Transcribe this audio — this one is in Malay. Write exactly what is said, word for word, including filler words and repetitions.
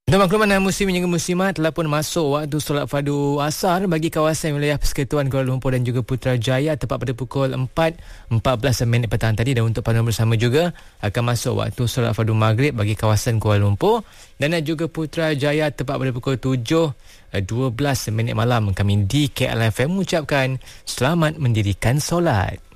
Untuk makluman musim hingga muslimat telah pun masuk waktu solat fardu asar bagi kawasan wilayah Persekutuan Kuala Lumpur dan juga Putrajaya tepat pada pukul empat empat belas minit petang tadi. Dan untuk panduan bersama juga akan masuk waktu solat fardu maghrib bagi kawasan Kuala Lumpur dan juga Putrajaya tepat pada pukul tujuh dua belas minit malam. Kami di K L F M mengucapkan selamat mendirikan solat.